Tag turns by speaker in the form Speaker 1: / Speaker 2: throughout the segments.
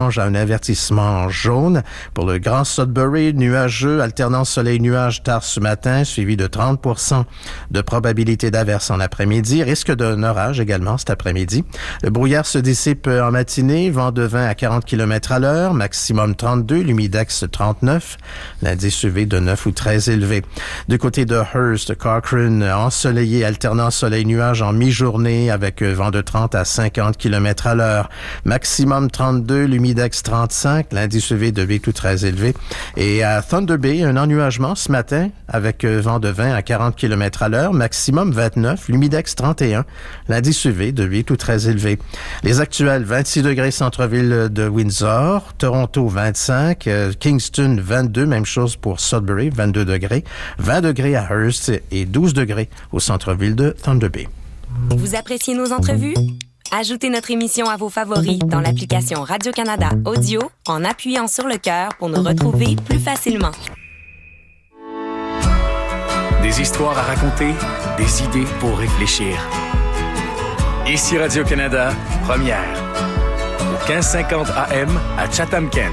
Speaker 1: change à un avertissement jaune. Pour le Grand Sudbury, nuageux, alternant soleil-nuage tard ce matin, suivi de 30% de probabilité d'averse en après-midi. Risque d'un orage également cet après-midi. Le brouillard se dissipe en matinée, vent de 20 à 40 km à l'heure, maximum 32, l'humidex 39, l'indice UV de 9 ou très élevé. Du côté de Hearst, Cochrane, ensoleillé, alternant soleil-nuage en mi-journée avec vent de 30 à 50 km à l'heure. Maximum 32, l'humidex 35, l'indice UV de 8 ou très élevé. Et à Thunder Bay, un ennuagement ce matin avec vent de 20 à 40 km à l'heure, maximum 29, l'humidex 31, l'indice UV de 8 ou très élevé. Les actuels, 26 degrés centre-ville de Windsor, Toronto 25, Kingston 22, même chose pour Sudbury, 22 degrés, 20 degrés à Hearst et 12 degrés au centre-ville de Thunder Bay.
Speaker 2: Vous appréciez nos entrevues? Ajoutez notre émission à vos favoris dans l'application Radio-Canada Audio en appuyant sur le cœur pour nous retrouver plus facilement.
Speaker 3: Des histoires à raconter, des idées pour réfléchir. Ici Radio-Canada, première. Au 1550 AM à Chatham-Kent.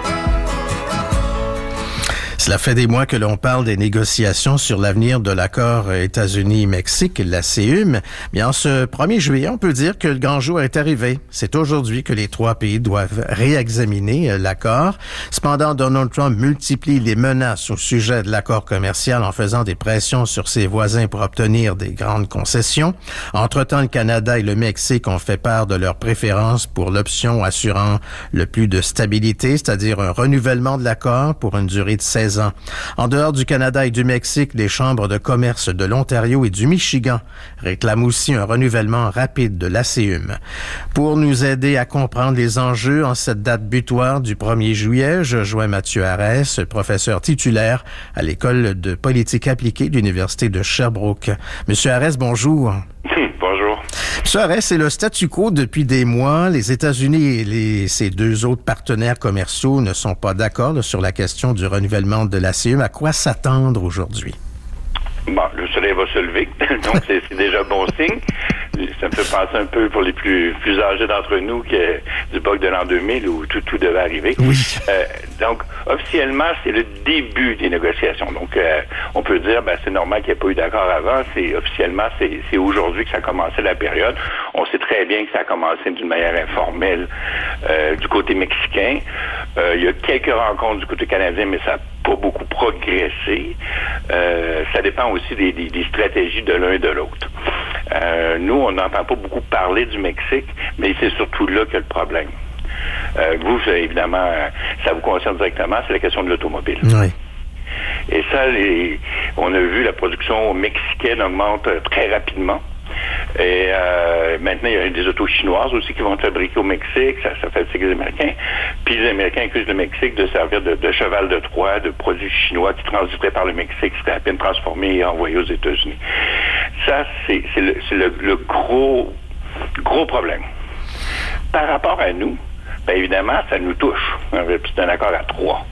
Speaker 1: Cela fait des mois que l'on parle des négociations sur l'avenir de l'accord États-Unis-Mexique, la CEUM. Bien, en ce 1er juillet, on peut dire que le grand jour est arrivé. C'est aujourd'hui que les trois pays doivent réexaminer l'accord. Cependant, Donald Trump multiplie les menaces au sujet de l'accord commercial en faisant des pressions sur ses voisins pour obtenir des grandes concessions. Entre-temps, le Canada et le Mexique ont fait part de leur préférence pour l'option assurant le plus de stabilité, c'est-à-dire un renouvellement de l'accord pour une durée de 16 ans. En dehors du Canada et du Mexique, les chambres de commerce de l'Ontario et du Michigan réclament aussi un renouvellement rapide de la CEUM. Pour nous aider à comprendre les enjeux en cette date butoir du 1er juillet, je joins Mathieu Arès, professeur titulaire à l'École de politique appliquée de l'Université de Sherbrooke. Monsieur Arès, bonjour.
Speaker 4: Bonjour.
Speaker 1: Monsieur Arès, c'est le statu quo depuis des mois. Les États-Unis et ses deux autres partenaires commerciaux ne sont pas d'accord sur la question du renouvellement de la CEUM. À quoi s'attendre aujourd'hui?
Speaker 4: Bon, le soleil va se lever, donc c'est déjà bon signe. Ça me fait penser un peu pour les plus âgés d'entre nous que du bug de l'an 2000 où tout devait arriver.
Speaker 1: Oui.
Speaker 4: Donc, officiellement, c'est le début des négociations. Donc, on peut dire, c'est normal qu'il n'y ait pas eu d'accord avant. Officiellement, c'est aujourd'hui que ça a commencé la période. On sait très bien que ça a commencé d'une manière informelle du côté mexicain. Il y a quelques rencontres du côté canadien, mais ça n'a pas beaucoup progressé. Ça dépend aussi des stratégies de l'un et de l'autre. Nous, on n'entend pas beaucoup parler du Mexique, mais c'est surtout là qu'il y a le problème. Vous, évidemment, ça vous concerne directement, c'est la question de l'automobile.
Speaker 1: Oui.
Speaker 4: Et ça, on a vu la production mexicaine augmente très rapidement. Et maintenant, il y a des autos chinoises aussi qui vont être fabriquées au Mexique. Ça fatigue les Américains. Puis les Américains accusent le Mexique de servir de cheval de Troie, de produits chinois qui transiteraient par le Mexique, qui seraient à peine transformés et envoyés aux États-Unis. Ça, c'est le gros problème. Par rapport à nous, évidemment, ça nous touche. C'est un accord à 3.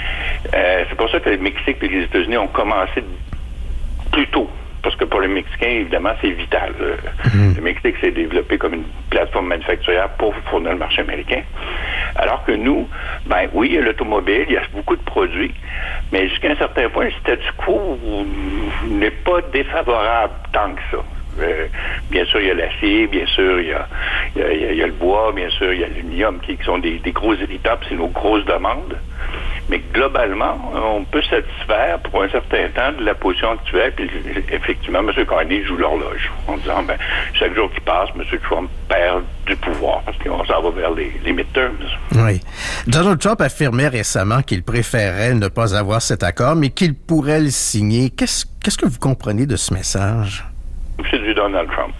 Speaker 4: C'est pour ça que le Mexique et les États-Unis ont commencé plus tôt. Parce que pour les Mexicains, évidemment, c'est vital. Le Mexique s'est développé comme une plateforme manufacturière pour fournir le marché américain. Alors que nous, oui, il y a l'automobile, il y a beaucoup de produits, mais jusqu'à un certain point, le statu quo n'est pas défavorable tant que ça. Bien sûr, il y a l'acier, bien sûr, il y a le bois, bien sûr, il y a l'aluminium qui sont des gros éditeurs, c'est nos grosses demandes. Mais globalement, on peut satisfaire pour un certain temps de la position actuelle. Puis effectivement, M. Carney joue l'horloge en disant, chaque jour qui passe, M. Trump perd du pouvoir parce qu'on s'en va vers les midterms.
Speaker 1: Oui. Donald Trump affirmait récemment qu'il préférait ne pas avoir cet accord, mais qu'il pourrait le signer. Qu'est-ce que vous comprenez de ce message?
Speaker 4: C'est du Donald Trump.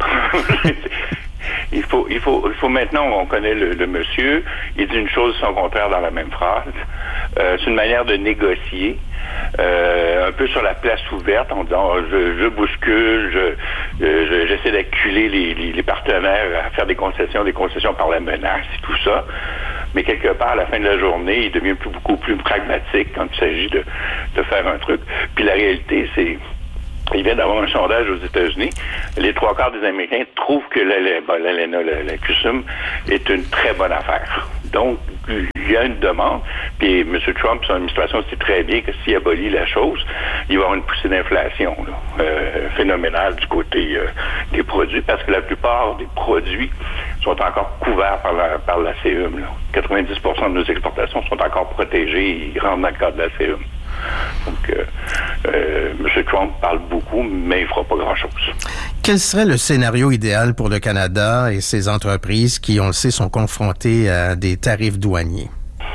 Speaker 4: Il faut maintenant, on connaît le monsieur, il dit une chose sans contraire dans la même phrase. C'est une manière de négocier, un peu sur la place ouverte, en disant je bouscule, j'essaie d'acculer les partenaires à faire des concessions par la menace et tout ça. Mais quelque part, à la fin de la journée, il devient beaucoup plus pragmatique quand il s'agit de faire un truc. Puis la réalité, c'est... Il vient d'avoir un sondage aux États-Unis. Les 3/4 des Américains trouvent que la CUSUM est une très bonne affaire. Donc, y a une demande, puis M. Trump, son administration sait très bien que s'il abolit la chose, il va y avoir une poussée d'inflation phénoménale du côté des produits, parce que la plupart des produits sont encore couverts par la CEUM. 90% de nos exportations sont encore protégées et ils rentrent dans le cadre de la CEUM. Donc, M. Trump parle beaucoup, mais il ne fera pas grand-chose.
Speaker 1: Quel serait le scénario idéal pour le Canada et ses entreprises qui, on le sait, sont confrontées à des tarifs douaniers?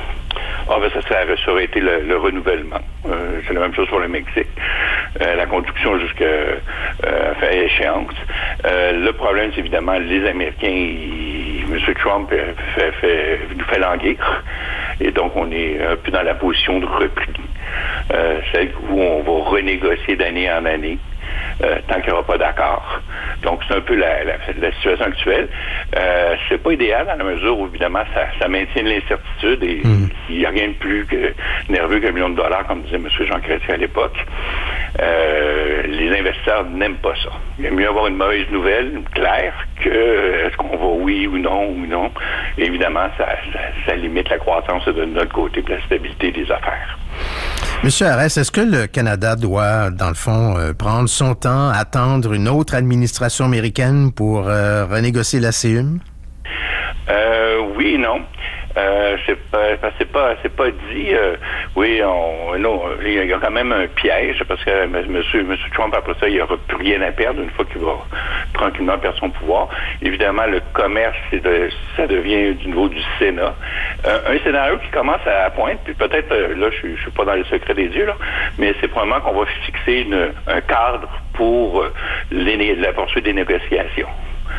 Speaker 4: Ça aurait été le renouvellement. C'est la même chose pour le Mexique. La conduction jusqu'à échéance. Le problème, c'est évidemment les Américains. M. Trump nous fait languir. Et donc, on est un peu dans la position de repli. Celle où on va renégocier d'année en année. Tant qu'il n'y aura pas d'accord. Donc, c'est un peu la situation actuelle. C'est pas idéal dans la mesure où, évidemment, ça maintient l'incertitude et il n'y a rien de plus nerveux qu'$1 million, comme disait M. Jean Chrétien à l'époque. Les investisseurs n'aiment pas ça. Il est mieux avoir une mauvaise nouvelle, claire, que est-ce qu'on va oui ou non. Et évidemment, ça limite la croissance de notre côté et la stabilité des affaires.
Speaker 1: Monsieur Harès, est-ce que le Canada doit, dans le fond, prendre son temps, attendre une autre administration américaine pour renégocier la CEUM?
Speaker 4: Oui et non. C'est pas dit. Oui, il y a quand même un piège parce que M. Trump, après ça, il n'aura plus rien à perdre une fois qu'il va tranquillement perdre son pouvoir. Évidemment, le commerce, ça devient du niveau du Sénat. Un scénario qui commence à pointe, puis peut-être, là, je suis pas dans le secret des dieux, là, mais c'est probablement qu'on va fixer un cadre pour la poursuite des négociations.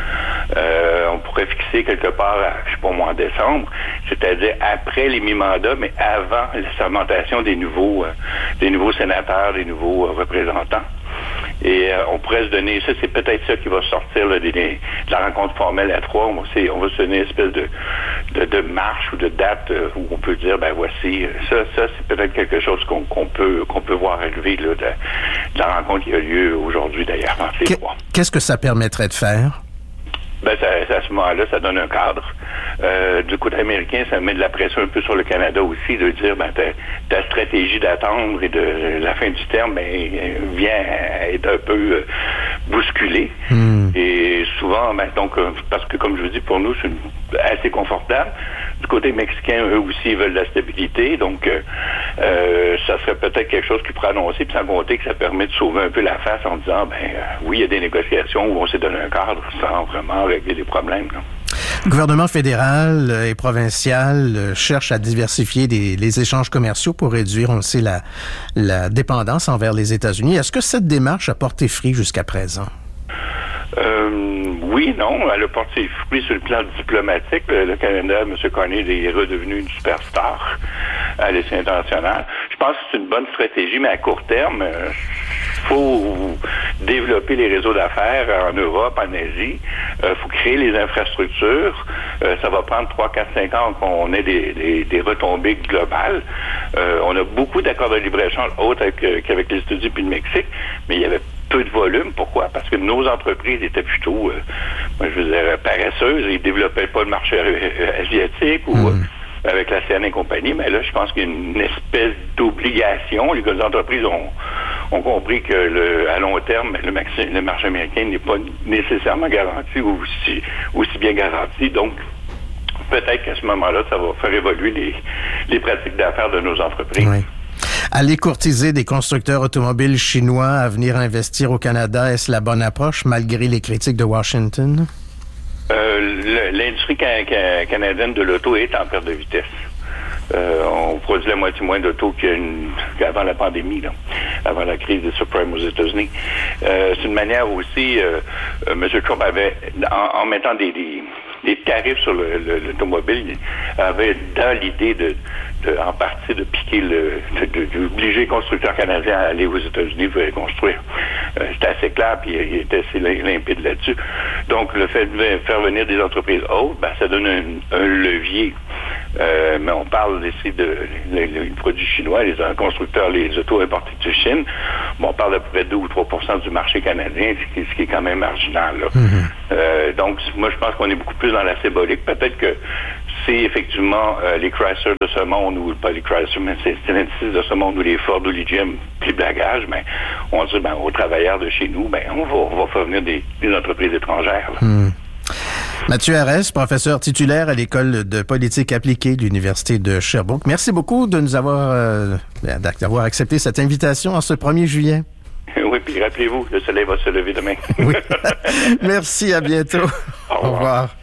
Speaker 4: On pourrait fixer quelque part, je sais pas moi, en décembre, c'est-à-dire après les mi-mandats, mais avant la sermentation des nouveaux sénateurs, des nouveaux représentants. Et on pourrait se donner, ça c'est peut-être ça qui va sortir là, de la rencontre formelle à 3. On va se donner une espèce de marche ou de date où on peut dire, ben voici, ça c'est peut-être quelque chose qu'on peut voir arriver là, de la rencontre qui a lieu aujourd'hui d'ailleurs entre les 3.
Speaker 1: Qu'est-ce que ça permettrait de faire?
Speaker 4: Ben, à ce moment-là, ça donne un cadre. Du côté américain, ça met de la pression un peu sur le Canada aussi, de dire, ben, ta stratégie d'attendre et de la fin du terme, ben, vient être un peu bousculée. Et souvent, ben, donc, parce que, comme je vous dis, pour nous, c'est assez confortable. Du côté mexicain, eux aussi, ils veulent de la stabilité. Donc, ça serait peut-être quelque chose qui pourrait annoncer, puis sans compter que ça permet de sauver un peu la face en disant, ben, oui, il y a des négociations où on s'est donné un cadre sans vraiment régler les problèmes. Là.
Speaker 1: Le gouvernement fédéral et provincial cherche à diversifier les échanges commerciaux pour réduire, on le sait, la dépendance envers les États-Unis. Est-ce que cette démarche a porté fruit jusqu'à présent?
Speaker 4: Oui, non. Elle a porté fruit sur le plan diplomatique. Le Canada, M. Carney est redevenu une superstar à l'échelle internationale. Je pense que c'est une bonne stratégie, mais à court terme, faut développer les réseaux d'affaires en Europe, en Asie. Faut créer les infrastructures. Ça va prendre 3, 4, 5 ans qu'on ait des retombées globales. On a beaucoup d'accords de libre-échange autres qu'avec les États-Unis puis le Mexique, mais il y avait peu de volume. Pourquoi? Parce que nos entreprises étaient plutôt, paresseuses. Ils ne développaient pas le marché asiatique ou avec la CN et compagnie. Mais là, je pense qu'il y a une espèce d'obligation. Les entreprises ont compris que à long terme, le marché américain n'est pas nécessairement garanti ou aussi bien garanti. Donc, peut-être qu'à ce moment-là, ça va faire évoluer les pratiques d'affaires de nos entreprises.
Speaker 1: Oui. Aller courtiser des constructeurs automobiles chinois à venir investir au Canada, est-ce la bonne approche malgré les critiques de Washington?
Speaker 4: L'industrie canadienne de l'auto est en perte de vitesse. On produit la moitié moins d'auto qu'avant la pandémie, là, avant la crise des subprimes aux États-Unis. C'est une manière aussi, M. Trump avait, en mettant des tarifs sur l'automobile, avait dans l'idée en partie de piquer d'obliger les constructeurs canadiens à aller aux États-Unis pour les construire. C'était assez clair, puis il était assez limpide là-dessus. Donc, le fait de faire venir des entreprises autres, ben, ça donne un levier. Mais on parle ici les produits chinois, les constructeurs, les autos importés de Chine. Bon, on parle d'à peu près 2 ou 3% du marché canadien, ce qui est quand même marginal. Là. Donc, moi, je pense qu'on est beaucoup plus dans la symbolique. Peut-être que c'est effectivement les Chrysler de ce monde, ou pas les Chrysler, mais c'est Stellantis de ce monde, ou les Ford ou les GM, plus bagage, mais on dit aux travailleurs de chez nous, on va faire venir des entreprises étrangères.
Speaker 1: Mathieu Arès, professeur titulaire à l'École de politique appliquée de l'Université de Sherbrooke. Merci beaucoup de nous d'avoir accepté cette invitation en ce 1er juillet.
Speaker 4: Oui, puis rappelez-vous, le soleil va se lever demain.
Speaker 1: Oui. Merci, à bientôt.
Speaker 4: Au revoir.